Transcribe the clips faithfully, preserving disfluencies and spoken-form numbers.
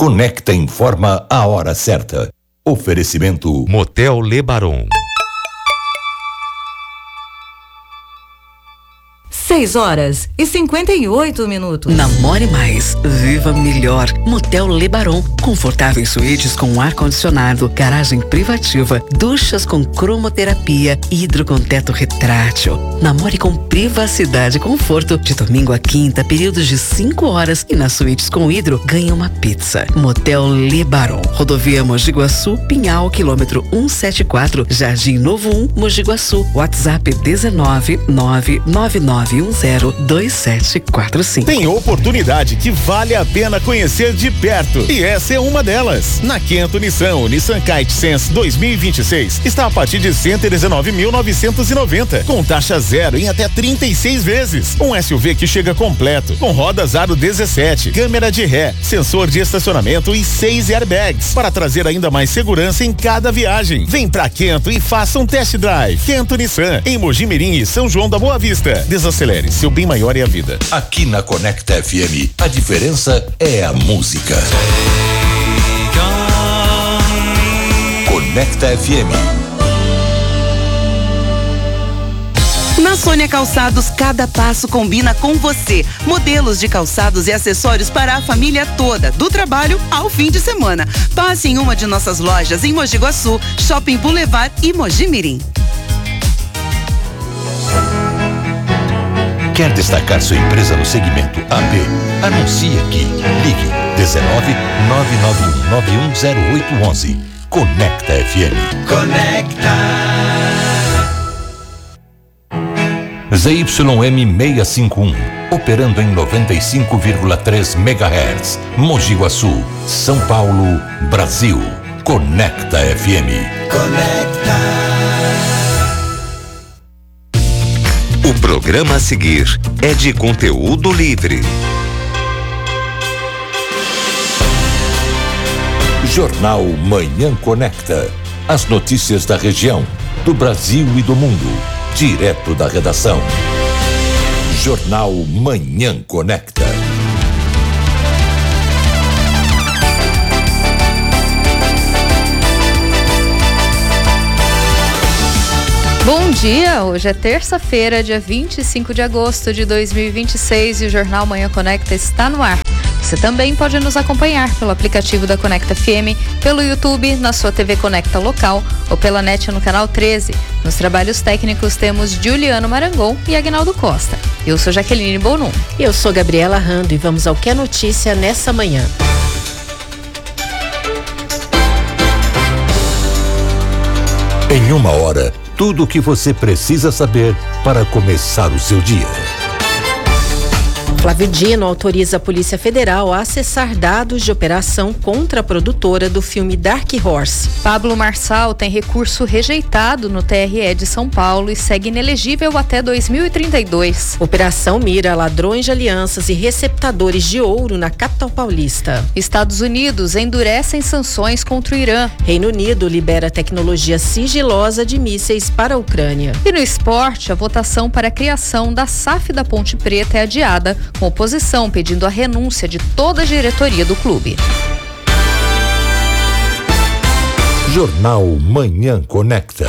Conecta informa a hora certa. Oferecimento Motel Le Baron. seis horas e cinquenta e oito minutos. Namore mais, viva melhor. Motel Le Baron. Confortáveis suítes com ar-condicionado, garagem privativa, duchas com cromoterapia, hidro com teto retrátil. Namore com privacidade e conforto. De domingo a quinta, períodos de cinco horas. E nas suítes com hidro, ganha uma pizza. Motel Le Baron. Rodovia Mogi Guaçu, Pinhal, quilômetro cento e setenta e quatro, Jardim Novo um, Mogi Guaçu. WhatsApp dezenove, nove nove nove um zero, dois sete quatro cinco. Tem oportunidade que vale a pena conhecer de perto. E essa é uma delas. Na Quinto Nissan, o Nissan Kite Sense dois mil e vinte e seis está a partir de cento e dezenove mil novecentos e noventa, com taxa zero em até trinta e seis vezes. Um S U V que chega completo, com rodas aro dezessete, câmera de ré, sensor de estacionamento e seis airbags, para trazer ainda mais segurança em cada viagem. Vem pra Quento e faça um test drive. Quento Nissan, em Mogi Mirim e São João da Boa Vista. Desacelere, seu bem maior é a vida. Aqui na Conecta F M, a diferença é a música. Conecta F M. Na Sônia Calçados, cada passo combina com você. Modelos de calçados e acessórios para a família toda, do trabalho ao fim de semana. Passe em uma de nossas lojas em Mogi Guaçu, Shopping Boulevard e Mogi Mirim. Quer destacar sua empresa no segmento A B? Anuncie aqui. Ligue dezenove, nove nove um nove um zero oito um um. Conecta F M. Conecta. Z Y M seiscentos e cinquenta e um, operando em noventa e cinco vírgula três megahertz. Mogi Guaçu, São Paulo, Brasil. Conecta F M. Conecta. O programa a seguir é de conteúdo livre. Jornal Manhã Conecta. As notícias da região, do Brasil e do mundo. Direto da redação. Jornal Manhã Conecta. Bom dia, hoje é terça-feira, dia vinte e cinco de agosto de dois mil e vinte e seis e o Jornal Manhã Conecta está no ar. Você também pode nos acompanhar pelo aplicativo da Conecta F M, pelo YouTube, na sua T V Conecta local ou pela net no canal treze. Nos trabalhos técnicos temos Juliano Marangon e Agnaldo Costa. Eu sou Jaqueline Bonum. E eu sou Gabriela Rando e vamos ao que é notícia nessa manhã. Em uma hora, tudo o que você precisa saber para começar o seu dia. Flávio Dino autoriza a Polícia Federal a acessar dados de operação contra a produtora do filme Dark Horse. Pablo Marçal tem recurso rejeitado no T R E de São Paulo e segue inelegível até dois mil e trinta e dois. Operação mira ladrões de alianças e receptadores de ouro na capital paulista. Estados Unidos endurecem sanções contra o Irã. Reino Unido libera tecnologia sigilosa de mísseis para a Ucrânia. E no esporte, a votação para a criação da S A F da Ponte Preta é adiada, com oposição pedindo a renúncia de toda a diretoria do clube. Jornal Manhã Conecta.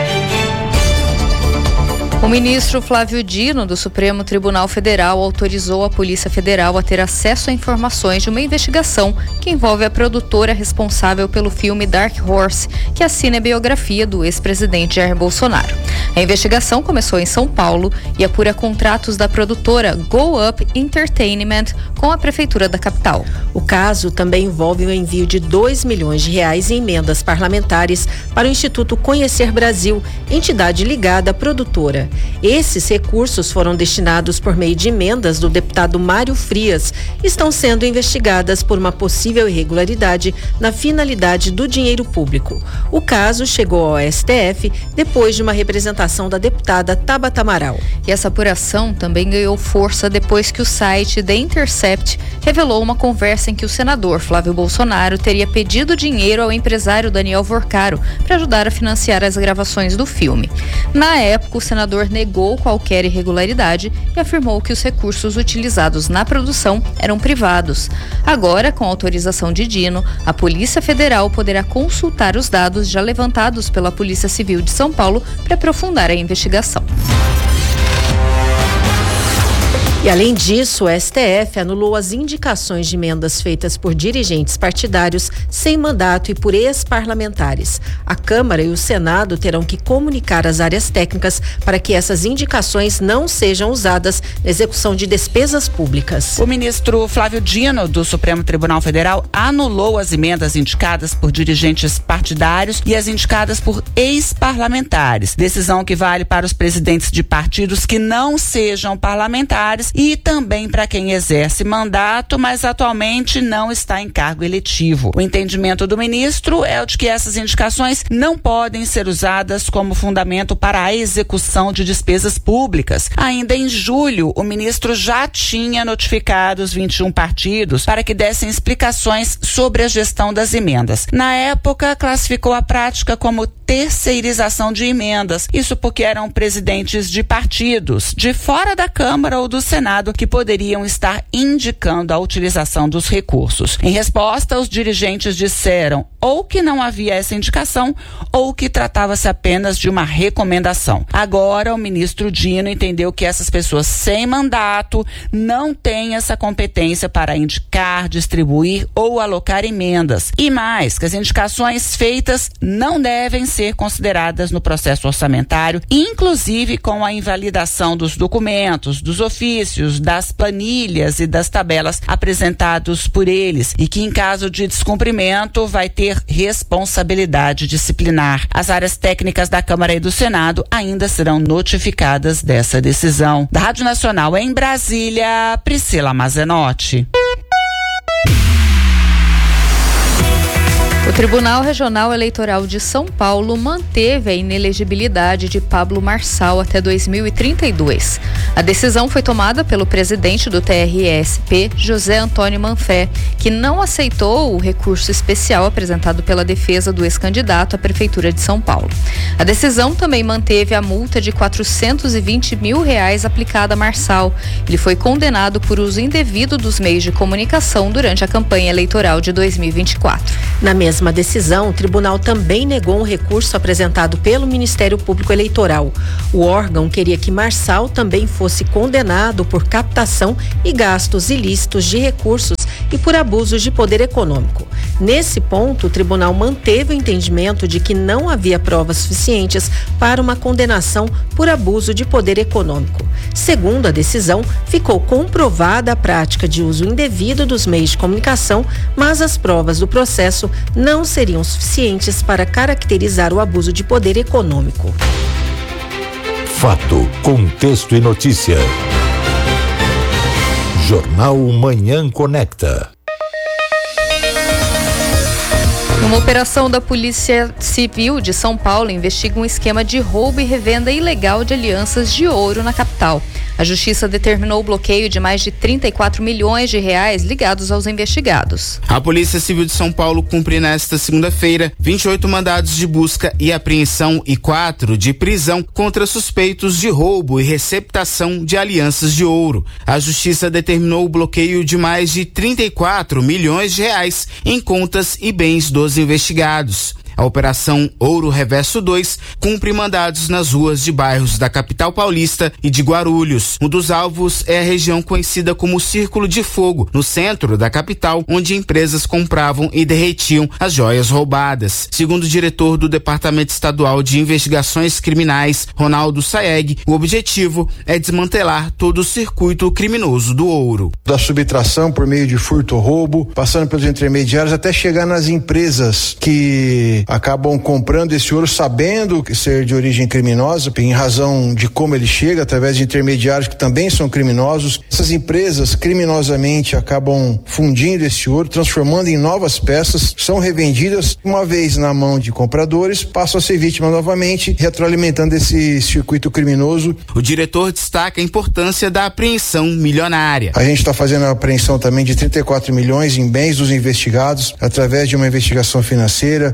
O ministro Flávio Dino, do Supremo Tribunal Federal, autorizou a Polícia Federal a ter acesso a informações de uma investigação que envolve a produtora responsável pelo filme Dark Horse, que assina a biografia do ex-presidente Jair Bolsonaro. A investigação começou em São Paulo e apura contratos da produtora Go Up Entertainment com a Prefeitura da capital. O caso também envolve o envio de dois milhões de reais em emendas parlamentares para o Instituto Conhecer Brasil, entidade ligada à produtora. Esses recursos foram destinados por meio de emendas do deputado Mário Frias e estão sendo investigadas por uma possível irregularidade na finalidade do dinheiro público. O caso chegou ao S T F depois de uma representação da deputada Tabata Amaral. E essa apuração também ganhou força depois que o site The Intercept revelou uma conversa em que o senador Flávio Bolsonaro teria pedido dinheiro ao empresário Daniel Vorcaro para ajudar a financiar as gravações do filme. Na época, o senador procurador negou qualquer irregularidade e afirmou que os recursos utilizados na produção eram privados. Agora, com autorização de Dino, a Polícia Federal poderá consultar os dados já levantados pela Polícia Civil de São Paulo para aprofundar a investigação. E além disso, o S T F anulou as indicações de emendas feitas por dirigentes partidários sem mandato e por ex-parlamentares. A Câmara e o Senado terão que comunicar às áreas técnicas para que essas indicações não sejam usadas na execução de despesas públicas. O ministro Flávio Dino, do Supremo Tribunal Federal, anulou as emendas indicadas por dirigentes partidários e as indicadas por ex-parlamentares. Decisão que vale para os presidentes de partidos que não sejam parlamentares e também para quem exerce mandato, mas atualmente não está em cargo eletivo. O entendimento do ministro é o de que essas indicações não podem ser usadas como fundamento para a execução de despesas públicas. Ainda em julho, o ministro já tinha notificado os vinte e um partidos para que dessem explicações sobre a gestão das emendas. Na época, classificou a prática como terceirização de emendas. Isso porque eram presidentes de partidos de fora da Câmara ou do Senado que poderiam estar indicando a utilização dos recursos. Em resposta, os dirigentes disseram ou que não havia essa indicação ou que tratava-se apenas de uma recomendação. Agora, o ministro Dino entendeu que essas pessoas sem mandato não têm essa competência para indicar, distribuir ou alocar emendas. E mais, que as indicações feitas não devem ser consideradas no processo orçamentário, inclusive com a invalidação dos documentos, dos ofícios, das planilhas e das tabelas apresentados por eles, e que em caso de descumprimento vai ter responsabilidade disciplinar. As áreas técnicas da Câmara e do Senado ainda serão notificadas dessa decisão. Da Rádio Nacional em Brasília, Priscila Mazenotti. O Tribunal Regional Eleitoral de São Paulo manteve a inelegibilidade de Pablo Marçal até dois mil e trinta e dois. A decisão foi tomada pelo presidente do T R S P, José Antônio Manfé, que não aceitou o recurso especial apresentado pela defesa do ex-candidato à Prefeitura de São Paulo. A decisão também manteve a multa de quatrocentos e vinte mil reais aplicada a Marçal. Ele foi condenado por uso indevido dos meios de comunicação durante a campanha eleitoral de dois mil e vinte e quatro. Na mesma decisão, o tribunal também negou um recurso apresentado pelo Ministério Público Eleitoral. O órgão queria que Marçal também fosse condenado por captação e gastos ilícitos de recursos e por abusos de poder econômico. Nesse ponto, o tribunal manteve o entendimento de que não havia provas suficientes para uma condenação por abuso de poder econômico. Segundo a decisão, ficou comprovada a prática de uso indevido dos meios de comunicação, mas as provas do processo não seriam suficientes para caracterizar o abuso de poder econômico. Fato, contexto e notícia. Jornal Manhã Conecta. Uma operação da Polícia Civil de São Paulo investiga um esquema de roubo e revenda ilegal de alianças de ouro na capital. A Justiça determinou o bloqueio de mais de trinta e quatro milhões de reais ligados aos investigados. A Polícia Civil de São Paulo cumpre nesta segunda-feira vinte e oito mandados de busca e apreensão e quatro de prisão contra suspeitos de roubo e receptação de alianças de ouro. A Justiça determinou o bloqueio de mais de trinta e quatro milhões de reais em contas e bens dos investigados. A Operação Ouro Reverso dois cumpre mandados nas ruas de bairros da capital paulista e de Guarulhos. Um dos alvos é a região conhecida como Círculo de Fogo, no centro da capital, onde empresas compravam e derretiam as joias roubadas. Segundo o diretor do Departamento Estadual de Investigações Criminais, Ronaldo Saeg, o objetivo é desmantelar todo o circuito criminoso do ouro. Da subtração por meio de furto ou roubo, passando pelos intermediários até chegar nas empresas que acabam comprando esse ouro sabendo ser de origem criminosa, em razão de como ele chega, através de intermediários que também são criminosos. Essas empresas criminosamente acabam fundindo esse ouro, transformando em novas peças, são revendidas, uma vez na mão de compradores, passam a ser vítimas novamente, retroalimentando esse circuito criminoso. O diretor destaca a importância da apreensão milionária. A gente está fazendo a apreensão também de trinta e quatro milhões em bens dos investigados, através de uma investigação financeira, e tem por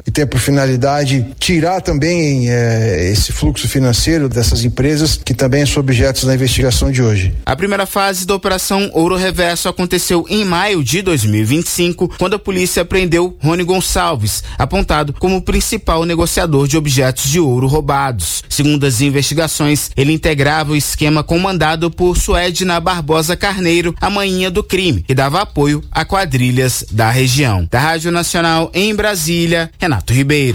finalidade tirar também é, esse fluxo financeiro dessas empresas, que também são objetos da investigação de hoje. A primeira fase da Operação Ouro Reverso aconteceu em maio de dois mil e vinte e cinco, quando a polícia prendeu Rony Gonçalves, apontado como o principal negociador de objetos de ouro roubados. Segundo as investigações, ele integrava o esquema comandado por Suedna Barbosa Carneiro, a manhinha do crime, e dava apoio a quadrilhas da região. Da Rádio Nacional em Brasília, Renato Ribeiro.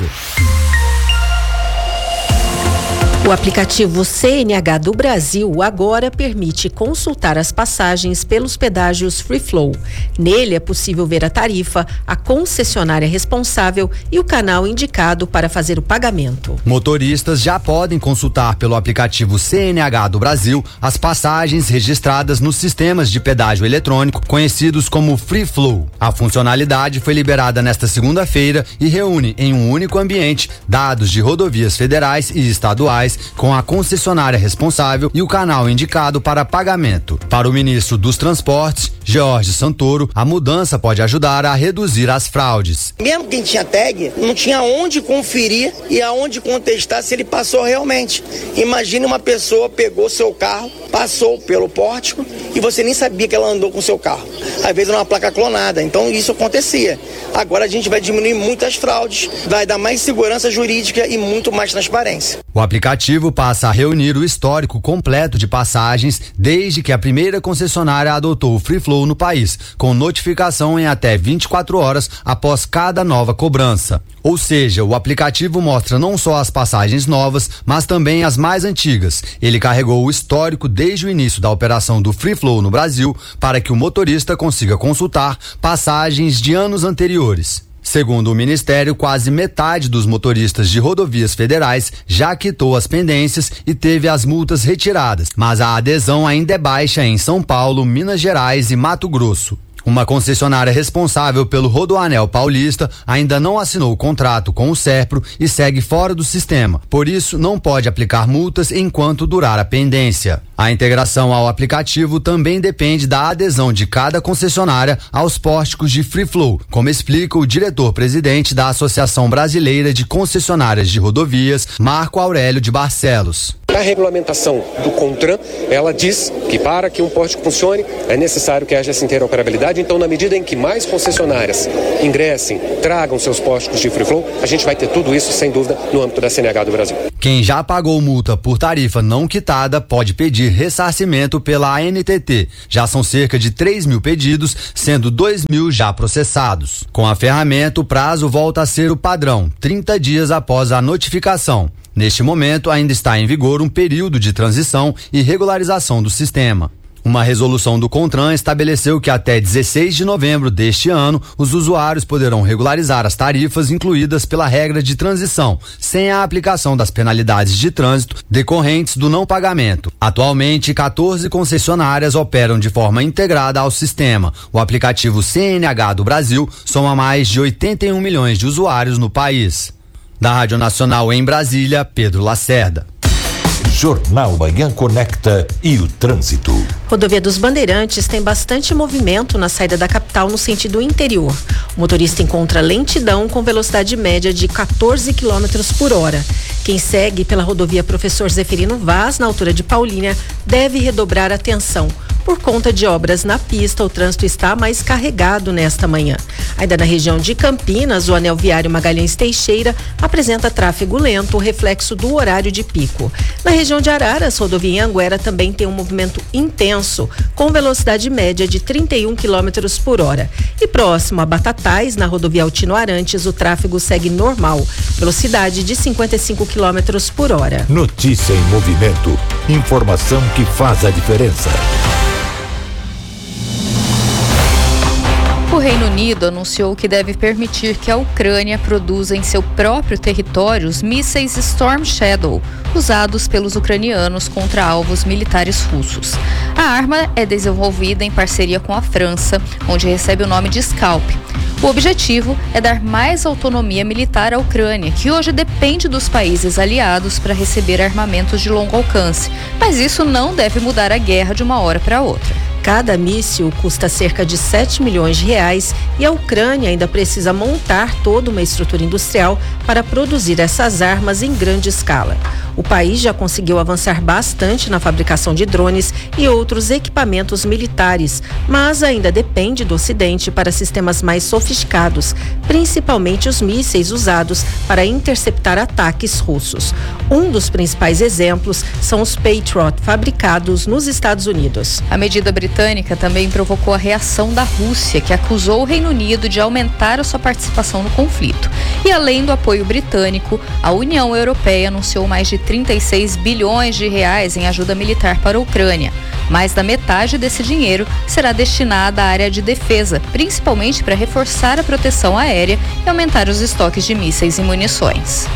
O aplicativo C N H do Brasil agora permite consultar as passagens pelos pedágios Free Flow. Nele é possível ver a tarifa, a concessionária responsável e o canal indicado para fazer o pagamento. Motoristas já podem consultar pelo aplicativo C N H do Brasil as passagens registradas nos sistemas de pedágio eletrônico conhecidos como Free Flow. A funcionalidade foi liberada nesta segunda-feira e reúne em um único ambiente dados de rodovias federais e estaduais com a concessionária responsável e o canal indicado para pagamento. Para o ministro dos Transportes, Jorge Santoro, a mudança pode ajudar a reduzir as fraudes. Mesmo quem tinha tag, não tinha onde conferir e aonde contestar se ele passou realmente. Imagine uma pessoa pegou seu carro, passou pelo pórtico e você nem sabia que ela andou com seu carro. Às vezes era uma placa clonada, então isso acontecia. Agora a gente vai diminuir muitas fraudes, vai dar mais segurança jurídica e muito mais transparência. O aplicativo passa a reunir o histórico completo de passagens desde que a primeira concessionária adotou o Free Flow no país, com notificação em até vinte e quatro horas após cada nova cobrança. Ou seja, o aplicativo mostra não só as passagens novas, mas também as mais antigas. Ele carregou o histórico desde o início da operação do Free Flow no Brasil para que o motorista consiga consultar passagens de anos anteriores. Segundo o Ministério, quase metade dos motoristas de rodovias federais já quitou as pendências e teve as multas retiradas, mas a adesão ainda é baixa em São Paulo, Minas Gerais e Mato Grosso. Uma concessionária responsável pelo Rodoanel Paulista ainda não assinou o contrato com o Serpro e segue fora do sistema. Por isso, não pode aplicar multas enquanto durar a pendência. A integração ao aplicativo também depende da adesão de cada concessionária aos pórticos de Free Flow, como explica o diretor-presidente da Associação Brasileira de Concessionárias de Rodovias, Marco Aurélio de Barcelos. A regulamentação do CONTRAN, ela diz que para que um pórtico funcione é necessário que haja essa interoperabilidade. Então, na medida em que mais concessionárias ingressem, tragam seus pórticos de Free Flow, a gente vai ter tudo isso, sem dúvida, no âmbito da C N H do Brasil. Quem já pagou multa por tarifa não quitada pode pedir ressarcimento pela A N T T. Já são cerca de três mil pedidos, sendo dois mil já processados. Com a ferramenta, o prazo volta a ser o padrão, trinta dias após a notificação. Neste momento, ainda está em vigor um período de transição e regularização do sistema. Uma resolução do CONTRAN estabeleceu que até dezesseis de novembro deste ano, os usuários poderão regularizar as tarifas incluídas pela regra de transição, sem a aplicação das penalidades de trânsito decorrentes do não pagamento. Atualmente, quatorze concessionárias operam de forma integrada ao sistema. O aplicativo C N H do Brasil soma mais de oitenta e um milhões de usuários no país. Da Rádio Nacional em Brasília, Pedro Lacerda. Jornal Manhã Conecta e o trânsito. Rodovia dos Bandeirantes tem bastante movimento na saída da capital no sentido interior. O motorista encontra lentidão com velocidade média de quatorze quilômetros por hora. Quem segue pela rodovia Professor Zeferino Vaz, na altura de Paulínia, deve redobrar atenção. Por conta de obras na pista, o trânsito está mais carregado nesta manhã. Ainda na região de Campinas, o anel viário Magalhães Teixeira apresenta tráfego lento, reflexo do horário de pico. Na região de Araras, rodovia Anguera também tem um movimento intenso, com velocidade média de trinta e um quilômetros por hora. E próximo a Batatais, na rodovia Altino Arantes, o tráfego segue normal, velocidade de cinquenta e cinco quilômetros por hora. Notícia em movimento. Informação que faz a diferença. O Reino Unido anunciou que deve permitir que a Ucrânia produza em seu próprio território os mísseis Storm Shadow, usados pelos ucranianos contra alvos militares russos. A arma é desenvolvida em parceria com a França, onde recebe o nome de Scalp. O objetivo é dar mais autonomia militar à Ucrânia, que hoje depende dos países aliados para receber armamentos de longo alcance. Mas isso não deve mudar a guerra de uma hora para outra. Cada míssil custa cerca de sete milhões de reais e a Ucrânia ainda precisa montar toda uma estrutura industrial para produzir essas armas em grande escala. O país já conseguiu avançar bastante na fabricação de drones e outros equipamentos militares, mas ainda depende do Ocidente para sistemas mais sofisticados, principalmente os mísseis usados para interceptar ataques russos. Um dos principais exemplos são os Patriot, fabricados nos Estados Unidos. A medida britânica também provocou a reação da Rússia, que acusou o Reino Unido de aumentar a sua participação no conflito. E além do apoio britânico, a União Europeia anunciou mais de trinta e seis bilhões de reais em ajuda militar para a Ucrânia. Mais da metade desse dinheiro será destinada à área de defesa, principalmente para reforçar a proteção aérea e aumentar os estoques de mísseis e munições.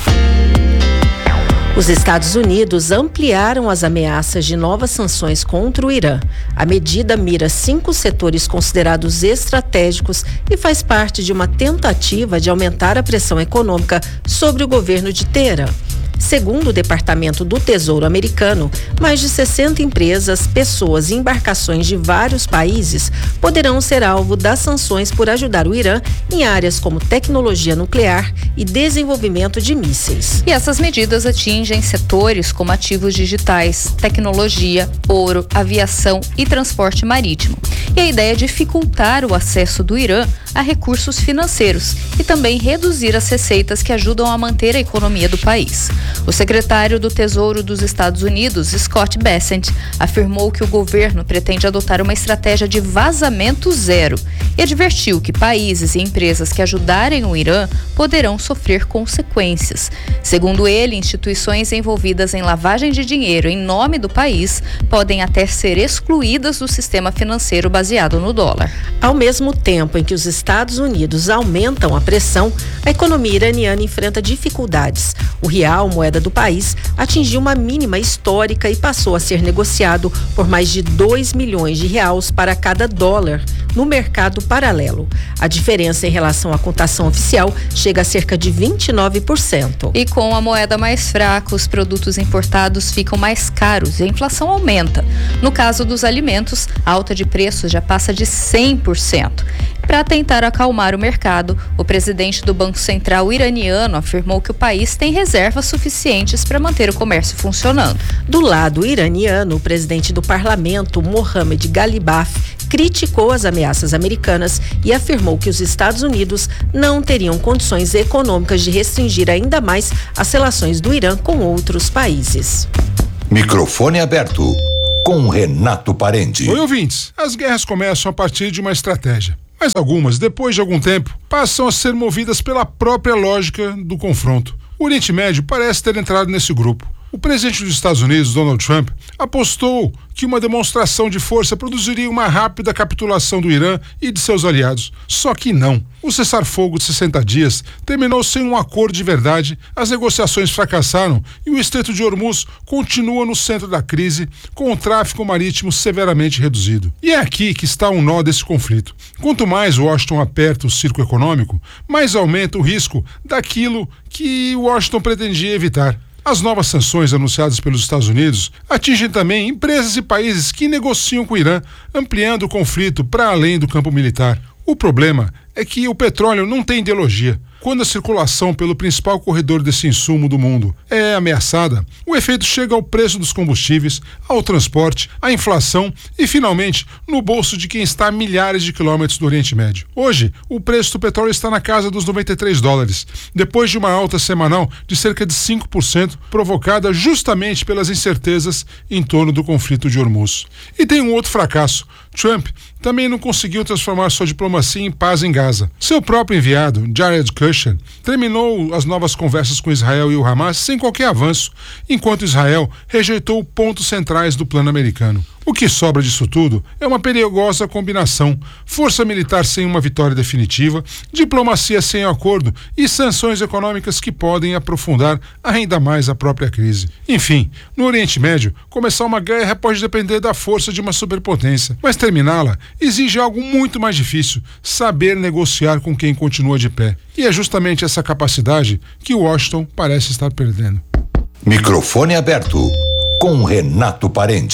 Os Estados Unidos ampliaram as ameaças de novas sanções contra o Irã. A medida mira cinco setores considerados estratégicos e faz parte de uma tentativa de aumentar a pressão econômica sobre o governo de Teherã. Segundo o Departamento do Tesouro americano, mais de sessenta empresas, pessoas e embarcações de vários países poderão ser alvo das sanções por ajudar o Irã em áreas como tecnologia nuclear e desenvolvimento de mísseis. E essas medidas atingem setores como ativos digitais, tecnologia, ouro, aviação e transporte marítimo. E a ideia é dificultar o acesso do Irã a recursos financeiros e também reduzir as receitas que ajudam a manter a economia do país. O secretário do Tesouro dos Estados Unidos, Scott Bessent, afirmou que o governo pretende adotar uma estratégia de vazamento zero e advertiu que países e empresas que ajudarem o Irã poderão sofrer consequências. Segundo ele, instituições envolvidas em lavagem de dinheiro em nome do país podem até ser excluídas do sistema financeiro baseado no dólar. Ao mesmo tempo em que os Estados Unidos aumentam a pressão, a economia iraniana enfrenta dificuldades. O real, moeda do país, atingiu uma mínima histórica e passou a ser negociado por mais de dois milhões de reais para cada dólar no mercado paralelo. A diferença em relação à cotação oficial chega a cerca de vinte e nove por cento. E com a moeda mais fraca, os produtos importados ficam mais caros e a inflação aumenta. No caso dos alimentos, a alta de preços já passa de cem por cento. Para tentar acalmar o mercado, o presidente do Banco Central iraniano afirmou que o país tem reservas suficientes para manter o comércio funcionando. Do lado iraniano, o presidente do parlamento, Mohammad Ghalibaf, criticou as ameaças americanas e afirmou que os Estados Unidos não teriam condições econômicas de restringir ainda mais as relações do Irã com outros países. Microfone aberto com Renato Parente. Oi, ouvintes. As guerras começam a partir de uma estratégia. Mas algumas, depois de algum tempo, passam a ser movidas pela própria lógica do confronto. O Oriente Médio parece ter entrado nesse grupo. O presidente dos Estados Unidos, Donald Trump, apostou que uma demonstração de força produziria uma rápida capitulação do Irã e de seus aliados. Só que não. O cessar-fogo de sessenta dias terminou sem um acordo de verdade, as negociações fracassaram e o Estreito de Hormuz continua no centro da crise, com o tráfego marítimo severamente reduzido. E é aqui que está um nó desse conflito. Quanto mais Washington aperta o circo econômico, mais aumenta o risco daquilo que Washington pretendia evitar. As novas sanções anunciadas pelos Estados Unidos atingem também empresas e países que negociam com o Irã, ampliando o conflito para além do campo militar. O problema é que o petróleo não tem ideologia. Quando a circulação pelo principal corredor desse insumo do mundo é ameaçada, o efeito chega ao preço dos combustíveis, ao transporte, à inflação e, finalmente, no bolso de quem está a milhares de quilômetros do Oriente Médio. Hoje, o preço do petróleo está na casa dos noventa e três dólares, depois de uma alta semanal de cerca de cinco por cento, provocada justamente pelas incertezas em torno do conflito de Hormuz. E tem um outro fracasso. Trump também não conseguiu transformar sua diplomacia em paz em Gaza. Seu próprio enviado, Jared Kushner, terminou as novas conversas com Israel e o Hamas sem qualquer avanço, enquanto Israel rejeitou pontos centrais do plano americano. O que sobra disso tudo é uma perigosa combinação: força militar sem uma vitória definitiva, diplomacia sem acordo e sanções econômicas que podem aprofundar ainda mais a própria crise. Enfim, no Oriente Médio, começar uma guerra pode depender da força de uma superpotência, mas terminá-la exige algo muito mais difícil: saber negociar com quem continua de pé. E é justamente essa capacidade que Washington parece estar perdendo. Microfone aberto com Renato Parente.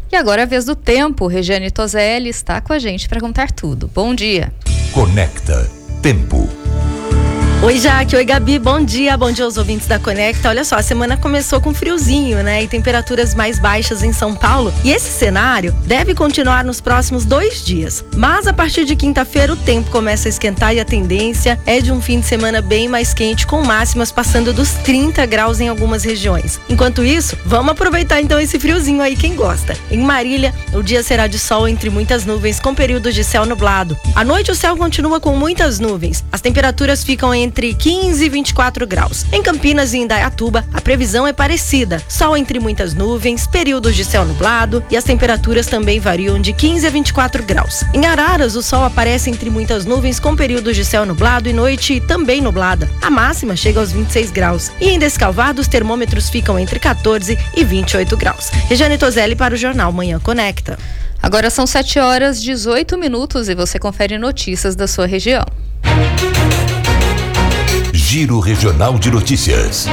E agora é a vez do tempo. Regiane Tozelli está com a gente para contar tudo. Bom dia. Conecta Tempo. Oi, Jaque. Oi, Gabi. Bom dia. Bom dia aos ouvintes da Conecta. Olha só, a semana começou com friozinho, né? E temperaturas mais baixas em São Paulo. E esse cenário deve continuar nos próximos dois dias. Mas a partir de quinta-feira o tempo começa a esquentar e a tendência é de um fim de semana bem mais quente, com máximas passando dos trinta graus em algumas regiões. Enquanto isso, vamos aproveitar então esse friozinho aí, quem gosta. Em Marília, o dia será de sol entre muitas nuvens, com períodos de céu nublado. À noite o céu continua com muitas nuvens. As temperaturas ficam em entre quinze e vinte e quatro graus. Em Campinas e Indaiatuba, a previsão é parecida. Sol entre muitas nuvens, períodos de céu nublado e as temperaturas também variam de quinze a vinte e quatro graus. Em Araras, o sol aparece entre muitas nuvens com períodos de céu nublado e noite também nublada. A máxima chega aos vinte e seis graus. E em Descalvado, os termômetros ficam entre quatorze e vinte e oito graus. Regiane Tozelli para o Jornal Manhã Conecta. Agora são sete horas e dezoito minutos e você confere notícias da sua região. Giro Regional de Notícias.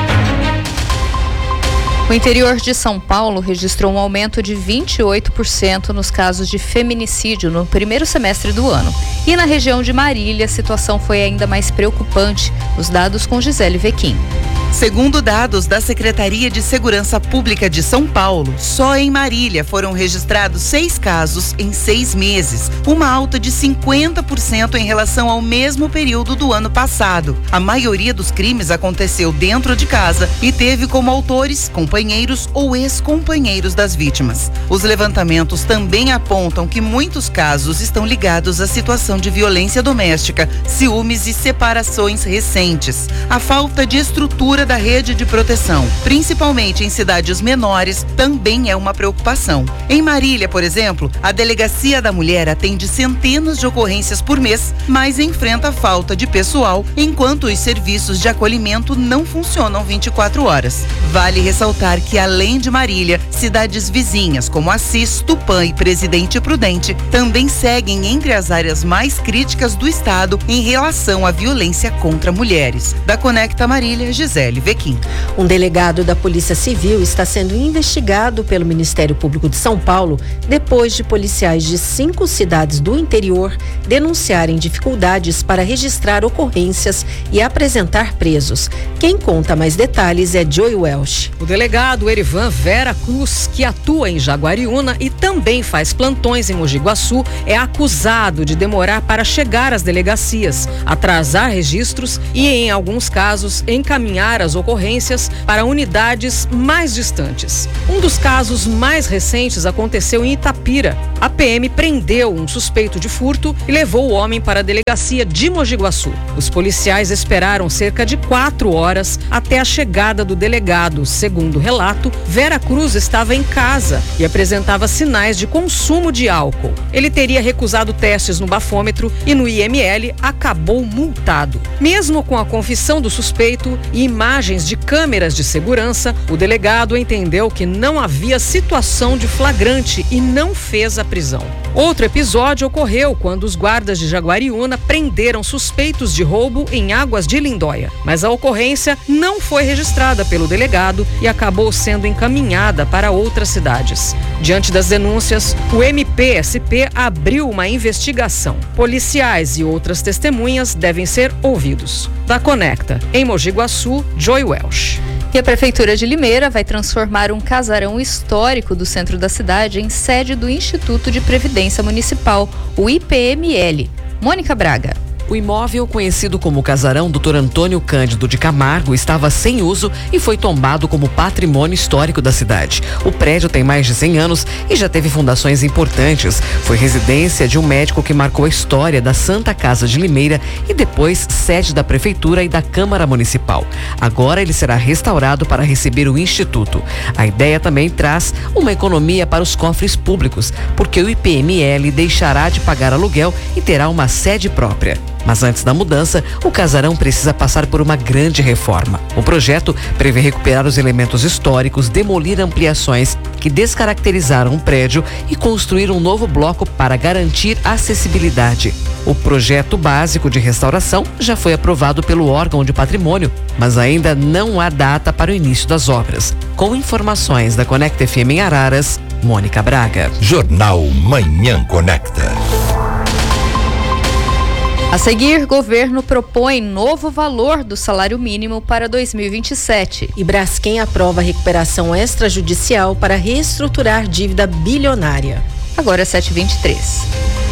O interior de São Paulo registrou um aumento de vinte e oito por cento nos casos de feminicídio no primeiro semestre do ano. E na região de Marília, a situação foi ainda mais preocupante. Os dados com Gisele Vequim. Segundo dados da Secretaria de Segurança Pública de São Paulo, só em Marília foram registrados seis casos em seis meses, uma alta de cinquenta por cento em relação ao mesmo período do ano passado. A maioria dos crimes aconteceu dentro de casa e teve como autores companheiros ou ex-companheiros das vítimas. Os levantamentos também apontam que muitos casos estão ligados à situação de violência doméstica, ciúmes e separações recentes. A falta de estrutura da rede de proteção, principalmente em cidades menores, também é uma preocupação. Em Marília, por exemplo, a Delegacia da Mulher atende centenas de ocorrências por mês, mas enfrenta falta de pessoal, enquanto os serviços de acolhimento não funcionam vinte e quatro horas. Vale ressaltar que, além de Marília, cidades vizinhas como Assis, Tupã e Presidente Prudente também seguem entre as áreas mais críticas do estado em relação à violência contra mulheres. Da Conecta Marília, Gisele Vequim. Um delegado da Polícia Civil está sendo investigado pelo Ministério Público de São Paulo depois de policiais de cinco cidades do interior denunciarem dificuldades para registrar ocorrências e apresentar presos. Quem conta mais detalhes é Joey Welsh. O delegado Erivan Vera Cruz, que atua em Jaguariúna e também faz plantões em Mogi Guaçu, é acusado de demorar para chegar às delegacias, atrasar registros e, em alguns casos, encaminhar as ocorrências para unidades mais distantes. Um dos casos mais recentes aconteceu em Itapira. A P M prendeu um suspeito de furto e levou o homem para a delegacia de Mogi Guaçu. Os policiais esperaram cerca de quatro horas até a chegada do delegado. Segundo o relato, Vera Cruz estava em casa e apresentava sinais de consumo de álcool. Ele teria recusado testes no bafômetro e no I M L acabou multado. Mesmo com a confissão do suspeito e imagens de câmeras de segurança, o delegado entendeu que não havia situação de flagrante e não fez a prisão. Outro episódio ocorreu quando os guardas de Jaguariúna prenderam suspeitos de roubo em Águas de Lindóia, mas a ocorrência não foi registrada pelo delegado e acabou sendo encaminhada para outras cidades. Diante das denúncias, o M P S P abriu uma investigação. Policiais e outras testemunhas devem ser ouvidos. Da Conecta, em Mogi Guaçu, Joey Welsh. E a Prefeitura de Limeira vai transformar um casarão histórico do centro da cidade em sede do Instituto de Previdência Municipal, o I P M L. Mônica Braga. O imóvel, conhecido como Casarão doutor Antônio Cândido de Camargo, estava sem uso e foi tombado como patrimônio histórico da cidade. O prédio tem mais de cem anos e já teve fundações importantes. Foi residência de um médico que marcou a história da Santa Casa de Limeira e depois sede da Prefeitura e da Câmara Municipal. Agora ele será restaurado para receber o Instituto. A ideia também traz uma economia para os cofres públicos, porque o I P M L deixará de pagar aluguel e terá uma sede própria. Mas antes da mudança, o casarão precisa passar por uma grande reforma. O projeto prevê recuperar os elementos históricos, demolir ampliações que descaracterizaram o prédio e construir um novo bloco para garantir acessibilidade. O projeto básico de restauração já foi aprovado pelo órgão de patrimônio, mas ainda não há data para o início das obras. Com informações da Conecta F M em Araras, Mônica Braga. Jornal Manhã Conecta. A seguir, governo propõe novo valor do salário mínimo para dois mil e vinte e sete. E Braskem aprova a recuperação extrajudicial para reestruturar dívida bilionária. Agora é sete e vinte e três.